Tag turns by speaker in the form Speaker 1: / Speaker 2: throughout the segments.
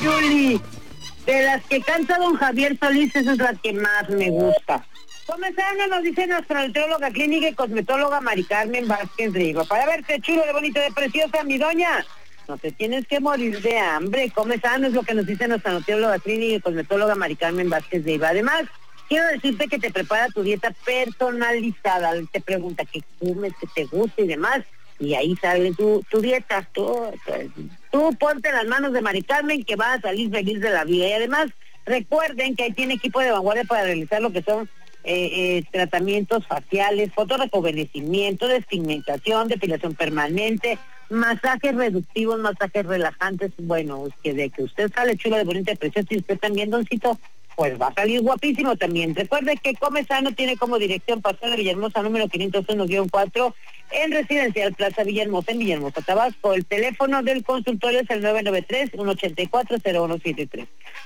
Speaker 1: Yuli. De las que canta don Javier Solís, esa es la que más me gusta. Comenzando nos dice nuestra nutrióloga clínica y cosmetóloga Mari Carmen Vázquez Riva. Para verte chulo, de bonito, de preciosa, mi doña. No te tienes que morir de hambre. Come sano es lo que nos dice nuestra nutrióloga clínica y cosmetóloga Mari Carmen Vázquez Riva. Además, quiero decirte que te prepara tu dieta personalizada. Te pregunta qué comes, qué te gusta y demás. Y ahí sale tu dieta. Tú ponte en las manos de Mari Carmen, que va a salir feliz de la vida. Y además, recuerden que ahí tiene equipo de vanguardia para realizar lo que son tratamientos faciales, fotorrejuvenecimiento, despigmentación, depilación permanente, masajes reductivos, masajes relajantes. Bueno, que de que usted sale chulo, de bonita, de precioso, y usted también, doncito, pues va a salir guapísimo también. Recuerde que Come Sano tiene como dirección Paseo de Villahermosa número 501-4 en Residencial Plaza Villahermosa, en Villahermosa, Tabasco. El teléfono del consultorio es el 993-184-0173.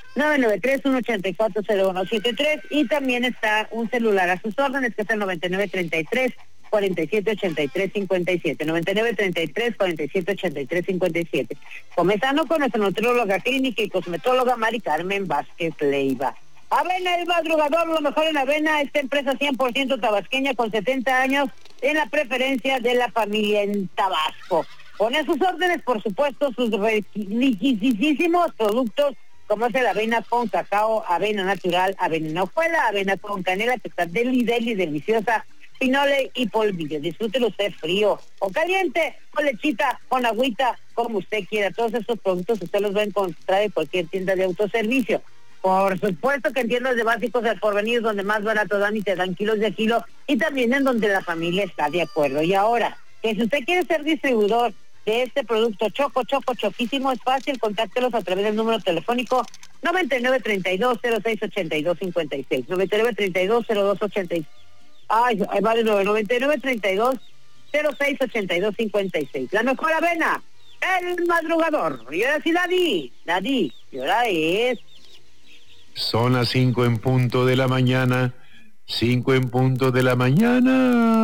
Speaker 1: 993-184-0173, y también está un celular a sus órdenes, que es el 9933-4783-57. 9933-4783-57. Come Sano con nuestra nutrióloga clínica y cosmetóloga Mari Carmen Vázquez Leiva. Avena El Madrugador, lo mejor en avena, esta empresa 100% tabasqueña con 70 años en la preferencia de la familia en Tabasco. Pone a sus órdenes, por supuesto, sus riquísimos productos, como es el avena con cacao, avena natural, avena en hojuela, avena con canela, que está deliciosa, pinole y polvillo. Disfrútelo usted frío o caliente, con lechita, con agüita, como usted quiera. Todos estos productos usted los va a encontrar en cualquier tienda de autoservicio. Por supuesto que en tiendas de básicos al porvenir, donde más barato dan y te dan kilos de kilo, y también en donde la familia está de acuerdo. Y ahora, que si usted quiere ser distribuidor de este producto choquísimo, es fácil, contáctelos a través del número telefónico 9932-068256, 9932-0286, ahí vale 9932-068256, la mejor avena, El Madrugador. Y ahora sí, Daddy, y ahora es...
Speaker 2: Son las 5 en punto de la mañana, 5 en punto de la mañana.